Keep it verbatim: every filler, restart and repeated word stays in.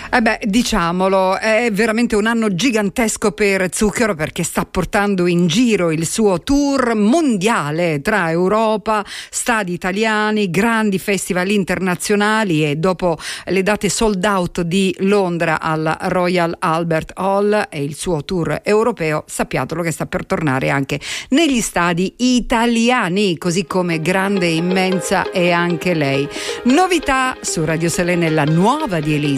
Eh beh, diciamolo, è veramente un anno gigantesco per Zucchero, perché sta portando in giro il suo tour mondiale tra Europa, stadi italiani, grandi festival internazionali, e dopo le date sold out di Londra al Royal Albert Hall e il suo tour europeo, sappiatelo che sta per tornare anche negli stadi italiani, così come grande e immensa è anche lei. Novità su Radio Selene, la nuova di Elisa.